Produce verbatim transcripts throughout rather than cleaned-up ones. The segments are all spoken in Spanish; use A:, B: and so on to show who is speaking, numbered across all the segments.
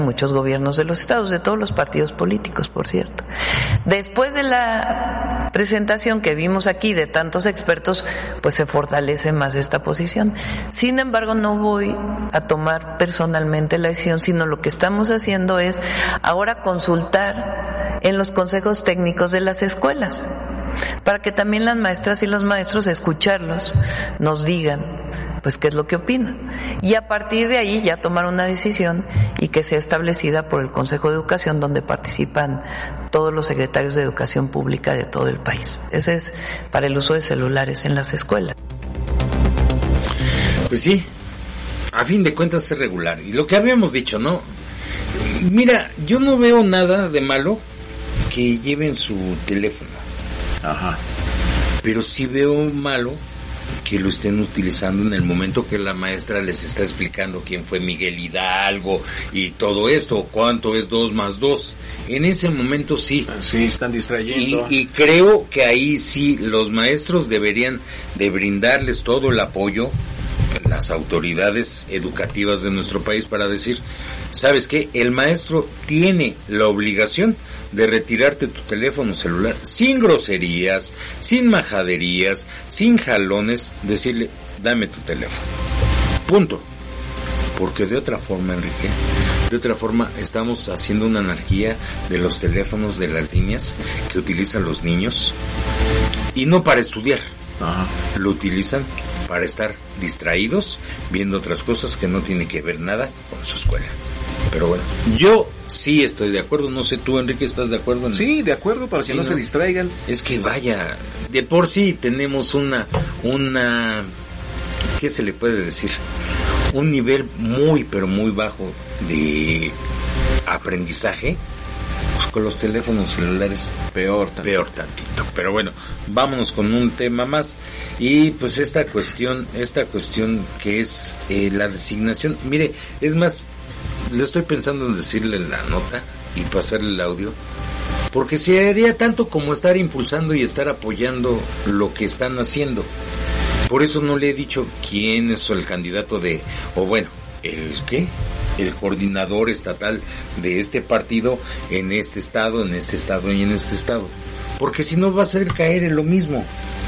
A: muchos gobiernos de los estados, de todos los partidos políticos, por cierto. Después de la presentación que vimos aquí de tantos expertos, pues se fortalece más esta posición. Sin embargo, no voy a tomar personalmente la decisión, sino lo que estamos haciendo es ahora consultar en los consejos técnicos de las escuelas, para que también las maestras y los maestros, escucharlos, nos digan pues qué es lo que opinan, y a partir de ahí ya tomar una decisión y que sea establecida por el Consejo de Educación, donde participan todos los secretarios de educación pública de todo el país. Ese es para el uso de celulares en las escuelas.
B: Pues sí, a fin de cuentas es regular, y lo que habíamos dicho, ¿no? Mira, yo no veo nada de malo que lleven su teléfono. Ajá. Pero sí veo malo que lo estén utilizando en el momento que la maestra les está explicando quién fue Miguel Hidalgo y todo esto, cuánto es dos más dos. En ese momento sí.
C: Sí, están distrayendo.
B: Y, y creo que ahí sí los maestros deberían de brindarles todo el apoyo, las autoridades educativas de nuestro país, para decir, ¿sabes qué? El maestro tiene la obligación de retirarte tu teléfono celular sin groserías, sin majaderías, sin jalones, decirle, dame tu teléfono. Punto. Porque de otra forma, Enrique, de otra forma estamos haciendo una anarquía de los teléfonos, de las líneas que utilizan los niños, y no para estudiar. Ajá. Lo utilizan para estar distraídos viendo otras cosas que no tienen que ver nada con su escuela. Pero bueno, yo sí estoy de acuerdo, no sé tú, Enrique, ¿estás de acuerdo? En...
C: Sí, de acuerdo, para sí, que no, no se distraigan.
B: Es que vaya, de por sí tenemos una, una, ¿qué se le puede decir? Un nivel muy, pero muy bajo de aprendizaje. Con los teléfonos celulares peor, peor tantito. Pero bueno, vámonos con un tema más. Y pues esta cuestión, esta cuestión que es eh, la designación. Mire, es más, le estoy pensando en decirle la nota y pasarle el audio, porque se haría tanto como estar impulsando y estar apoyando lo que están haciendo. Por eso no le he dicho quién es el candidato de, o bueno, el qué, el coordinador estatal de este partido en este estado, en este estado y en este estado, porque si no va a hacer caer en lo mismo,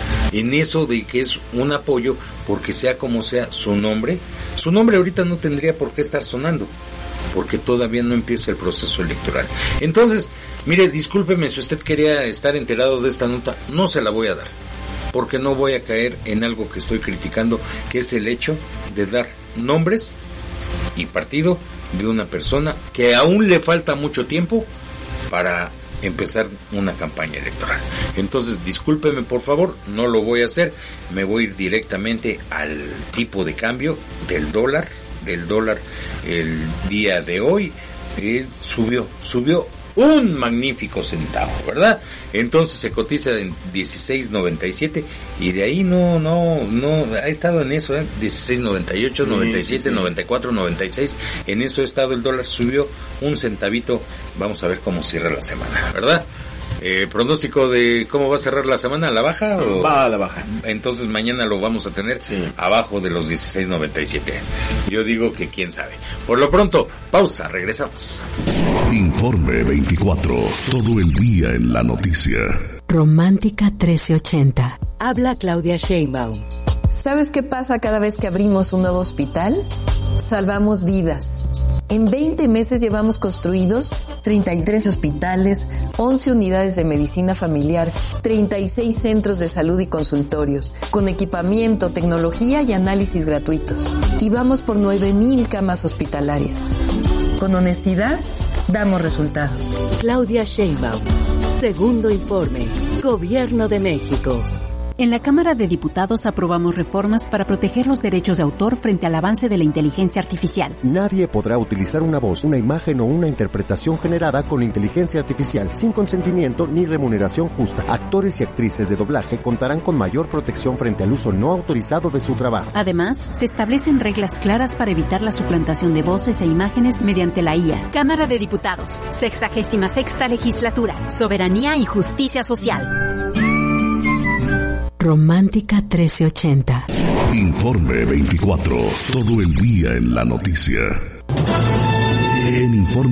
B: en eso de que es un apoyo, porque sea como sea su nombre, su nombre ahorita no tendría por qué estar sonando, porque todavía no empieza el proceso electoral. Entonces, mire, discúlpeme, si usted quería estar enterado de esta nota, no se la voy a dar, porque no voy a caer en algo que estoy criticando, que es el hecho de dar nombres y partido de una persona que aún le falta mucho tiempo para empezar una campaña electoral. Entonces, discúlpeme por favor, no lo voy a hacer, me voy a ir directamente al tipo de cambio del dólar, del dólar el día de hoy, eh, subió, subió un magnífico centavo, ¿verdad? Entonces se cotiza en dieciséis noventa y siete y de ahí no, no, no, ha estado en eso, ¿eh? dieciséis noventa y ocho, sí, noventa y siete, sí, sí. noventa y cuatro, noventa y seis, en eso ha estado el dólar, subió un centavito, vamos a ver cómo cierra la semana, ¿verdad? Eh, pronóstico de cómo va a cerrar la semana, ¿a la baja? O...
C: Va a la baja.
B: Entonces mañana lo vamos a tener sí. abajo de los dieciséis noventa y siete. Yo digo que quién sabe. Por lo pronto, pausa, regresamos.
D: Informe veinticuatro, todo el día en la noticia.
E: Romántica trece ochenta.
F: Habla Claudia Sheinbaum.
G: ¿Sabes qué pasa cada vez que abrimos un nuevo hospital? Salvamos vidas. En veinte meses llevamos construidos treinta y tres hospitales, once unidades de medicina familiar, treinta y seis centros de salud y consultorios, con equipamiento, tecnología y análisis gratuitos. Y vamos por nueve mil camas hospitalarias. Con honestidad, damos resultados.
F: Claudia Sheinbaum. Segundo informe. Gobierno de México.
H: En la Cámara de Diputados aprobamos reformas para proteger los derechos de autor frente al avance de la inteligencia artificial.
I: Nadie podrá utilizar una voz, una imagen o una interpretación generada con inteligencia artificial sin consentimiento ni remuneración justa. Actores y actrices de doblaje contarán con mayor protección frente al uso no autorizado de su trabajo.
H: Además, se establecen reglas claras para evitar la suplantación de voces e imágenes mediante la I A.
J: Cámara de Diputados, sexagésima sexta legislatura, soberanía y justicia social.
E: Romántica trece ochenta.
D: Informe veinticuatro, todo el día en la noticia. En Informe